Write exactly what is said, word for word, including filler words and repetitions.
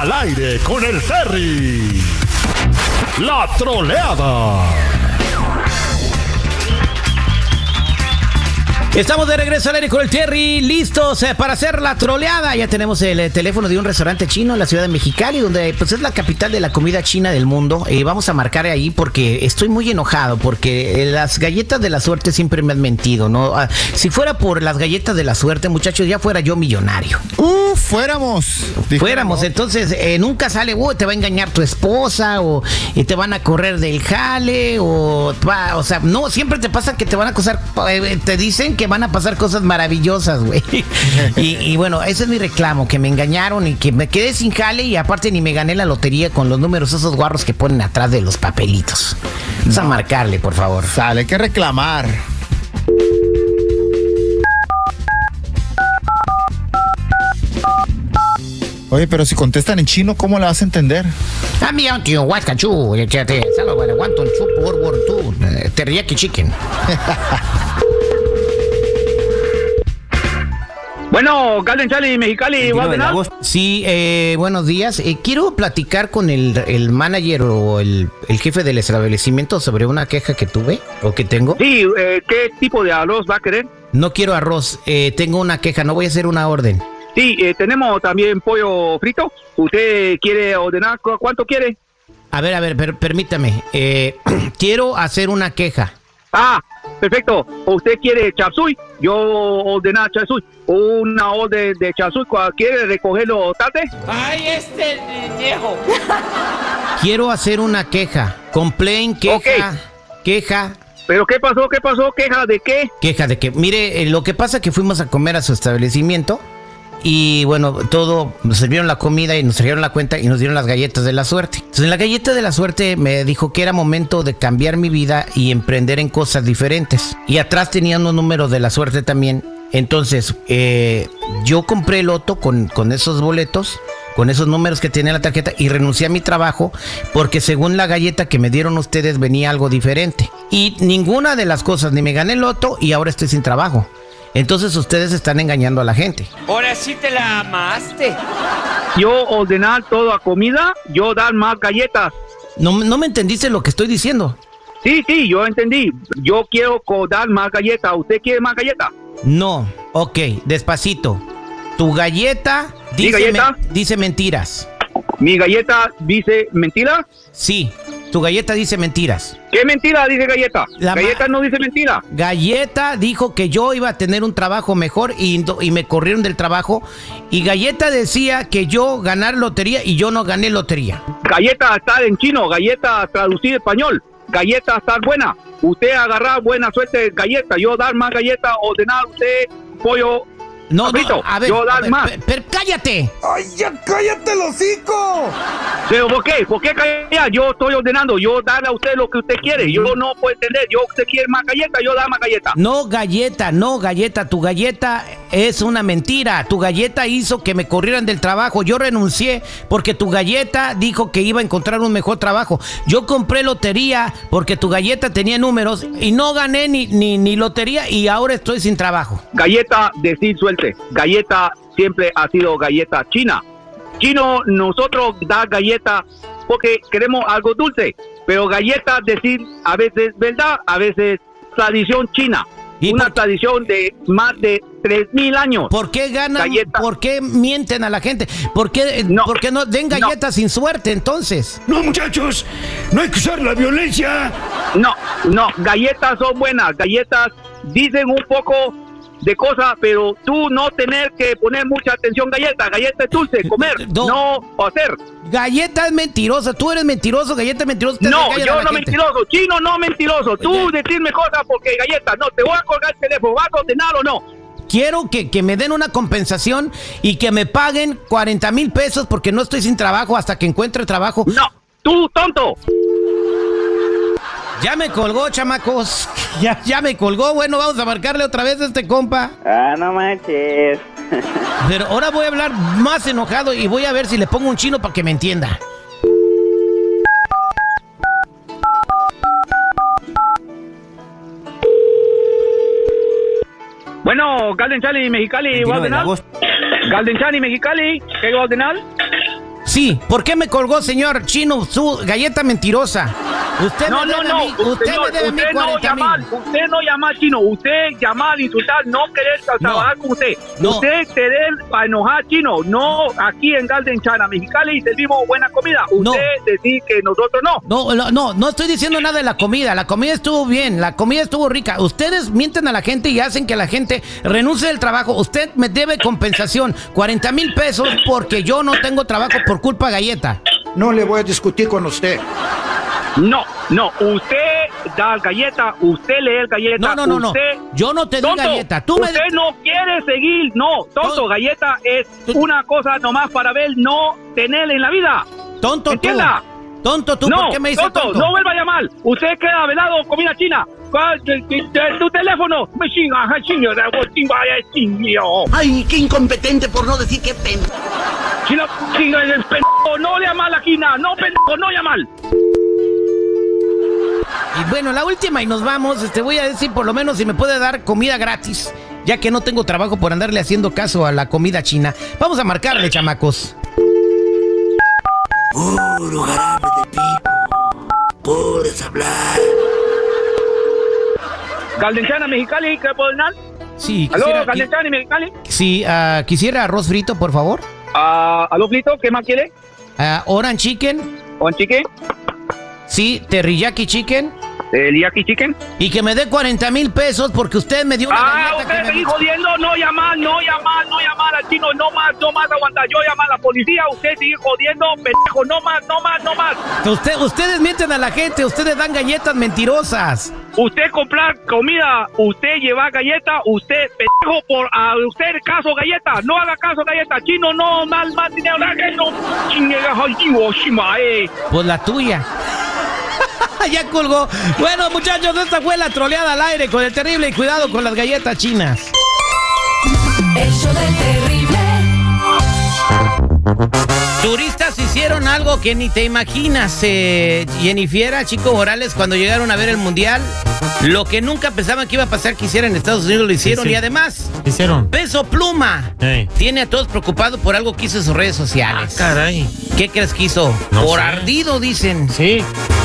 Al aire con el Terry. La troleada. Estamos de regreso al aire con el Terry, listos eh, para hacer la troleada. Ya tenemos el eh, teléfono de un restaurante chino en la ciudad de Mexicali, donde pues es la capital de la comida china del mundo. Eh, vamos a marcar ahí porque estoy muy enojado, porque eh, las galletas de la suerte siempre me han mentido, ¿no? Ah, si fuera por las galletas de la suerte, muchachos, ya fuera yo millonario. Uh, fuéramos. Dijo, Fuéramos, no. entonces eh, nunca sale, uh, te va a engañar tu esposa, o y te van a correr del jale, o, va, o sea, no, siempre te pasa que te van a acusar, eh, te dicen que van a pasar cosas maravillosas, güey. Y, y bueno, ese es mi reclamo, que me engañaron y que me quedé sin jale y aparte ni me gané la lotería con los números esos guarros que ponen atrás de los papelitos. Vamos a marcarle, por favor. Sale, hay que reclamar. Oye, pero si contestan en chino, ¿cómo la vas a entender? También, tío, Huascachú, échate, salgo, bueno, guanton, chup, por, por, tú, eh, teriyaki chicken. Bueno, Golden Charlie, Mexicali, Guadalajara. Sí, eh, buenos días. Eh, quiero platicar con el, el manager o el, el jefe del establecimiento sobre una queja que tuve o que tengo. Sí, eh, ¿qué tipo de arroz va a querer? No quiero arroz, eh, tengo una queja, no voy a hacer una orden. Sí, eh, tenemos también pollo frito. ¿Usted quiere ordenar? ¿Cu- ¿Cuánto quiere? A ver, a ver, per- permítame. Eh, quiero hacer una queja. Ah, perfecto. ¿Usted quiere chapsui? Yo ordenar chapsui. Una orden de chapsui. ¿Quiere recogerlo tarde? ¡Ay, este viejo! Quiero hacer una queja. Complain, queja, queja. ¿Pero qué pasó? ¿Qué pasó? ¿Queja de qué? Queja de que, mire, eh, lo que pasa es que fuimos a comer a su establecimiento y bueno, todo, nos sirvieron la comida y nos trajeron la cuenta y nos dieron las galletas de la suerte. Entonces en la galleta de la suerte me dijo que era momento de cambiar mi vida y emprender en cosas diferentes. Y atrás tenía unos números de la suerte también. Entonces eh, yo compré el loto con, con esos boletos, con esos números que tenía en la tarjeta y renuncié a mi trabajo porque según la galleta que me dieron ustedes venía algo diferente. Y ninguna de las cosas, ni me gané el loto y ahora estoy sin trabajo. Entonces ustedes están engañando a la gente. Ahora sí te la amaste. Yo ordenar toda comida, yo dar más galletas. No, no me entendiste lo que estoy diciendo. Sí, sí, yo entendí. Yo quiero co- dar más galletas. ¿Usted quiere más galletas? No, ok, despacito. Tu galleta ¿Mi dice, galleta? me- dice mentiras. ¿Mi galleta dice mentira? Sí, tu galleta dice mentiras. ¿Qué mentira dice galleta? La Galleta ma- no dice mentira. Galleta dijo que yo iba a tener un trabajo mejor y, do- y me corrieron del trabajo. Y Galleta decía que yo ganar lotería y yo no gané lotería. Galleta está en chino, galleta traducir español. Galleta está buena. Usted agarrar buena suerte galleta. Yo dar más galleta, ordenar usted pollo No, frito. no, a ver, yo a dar ver, más. per- per- cállate. ¡Ay, ya cállate el hocico! Pero ¿por qué? ¿Por qué callar? Yo estoy ordenando. Yo darle a usted lo que usted quiere. Yo no puedo entender. Yo usted quiere más galleta, yo dar más galleta. No, Galleta, no, Galleta, tu galleta es una mentira. Tu galleta hizo que me corrieran del trabajo. Yo renuncié porque tu galleta dijo que iba a encontrar un mejor trabajo. Yo compré lotería porque tu galleta tenía números y no gané ni, ni, ni lotería y ahora estoy sin trabajo. Galleta decir suerte. Galleta siempre ha sido galleta china. Chino, nosotros da galleta porque queremos algo dulce, pero galleta decir a veces verdad, a veces tradición china. ¿Y Una por- tradición de más de tres mil años. ¿Por qué ganan? Galleta. ¿Por qué mienten a la gente? ¿Por qué eh, No. ¿por qué no den galletas sin suerte entonces? No, muchachos, no hay que usar la violencia. No, no, galletas son buenas, galletas dicen un poco de cosas, pero tú no tener que poner mucha atención galleta, galleta es dulce, comer, No. no hacer. Galleta es mentirosa, tú eres mentiroso, Galleta es mentiroso. te No, engañan a yo la no gente. mentiroso, chino no mentiroso, tú decirme cosas porque galleta, no, te voy a colgar el teléfono, ¿vas a ordenar o no? Quiero que, que me den una compensación y que me paguen cuarenta mil pesos porque no estoy sin trabajo hasta que encuentre trabajo. No, tú tonto. Ya me colgó, chamacos. Ya, ya me colgó. Bueno, vamos a marcarle otra vez a este compa. Ah, no manches. Pero ahora voy a hablar más enojado y voy a ver si le pongo un chino para que me entienda. Bueno, Golden Charlie, Mexicali, ¿va a ordenar? Golden Charlie, Mexicali, ¿qué va a ordenar? Sí, ¿por qué me colgó, señor Chino, su galleta mentirosa? Usted No, me no, debe no, a mí, usted señor, me debe a mí usted no cuarenta mil. llamar, usted no llamar, Chino, usted llamar, insultar, no querer trabajar con usted. No. Usted querer para enojar, Chino, no, aquí en Garden China, Mexicali, servimos buena comida. Usted No. decir que nosotros no. No, no, no, no estoy diciendo nada de la comida. La comida estuvo bien, la comida estuvo rica. Ustedes mienten a la gente y hacen que la gente renuncie del trabajo. Usted me debe compensación, cuarenta mil pesos porque yo no tengo trabajo por culpa de Galleta. No le voy a discutir con usted. No, no, usted da galleta, usted lee el galleta. No, no, no, no. usted, Yo no te doy tonto, galleta. Tú me usted de- no quiere seguir, no, tonto, Tonto. galleta es Tú- una cosa nomás para ver, no tenerla en la vida. Tonto tú. ¿Entienda? Tonto tú, no, ¿por qué me dices tonto, tonto? no vuelva a llamar. Usted queda velado comida china. ¿Cuál- qué- qué- qué- Tu teléfono. Me chinga, ja, chinga, de agua, chinga, ya, chinga. Ay, qué incompetente por no decir qué pena. Chino, chinga, el pendejo, no le llama a la quina, no pendejo, no llama. Y bueno, la última y nos vamos. Este, voy a decir por lo menos si me puede dar comida gratis, ya que no tengo trabajo por andarle haciendo caso a la comida china. Vamos a marcarle, chamacos. Puro jarabe de pipo. Puedes hablar. Caldenciana Mexicali, ¿qué puedo dar? Sí, ¿Aló, quisiera, Caldenciana Mexicali? sí, ah, quisiera arroz frito, por favor. Ah, ¿aló, Flito? ¿Qué más quiere? Ah, orange chicken. ¿Con chicken? Sí, teriyaki chicken. ¿El yaki chicken? Y que me dé cuarenta mil pesos porque usted me dio una Ah, galleta usted que me seguir jodiendo, no llamar, no llamar, no llamar al chino, no más, no más aguantar. Yo llamar a la policía, usted sigue jodiendo, pendejo, no más, no más, no más. Usted, ustedes mienten a la gente, ustedes dan galletas mentirosas. Usted comprar comida, usted lleva galleta, usted, pendejo, por a usted caso galleta, no haga caso galleta, chino, no, mal, mal dinero, la que no, chinga, jodido, shima, eh. Pues la tuya. Ya colgó. Bueno, muchachos, esta fue la troleada al aire con el terrible y cuidado con las galletas chinas. El show del terrible. Turistas hicieron algo que ni te imaginas, eh, Jennifer, Chico Morales, cuando llegaron a ver el Mundial, lo que nunca pensaban que iba a pasar que hicieran en Estados Unidos lo hicieron. Sí, sí. Y además, Hicieron. Peso Pluma Ey. tiene a todos preocupados por algo que hizo en sus redes Ah, sociales. caray. ¿Qué crees que hizo? No por sé. ardido, dicen. Sí.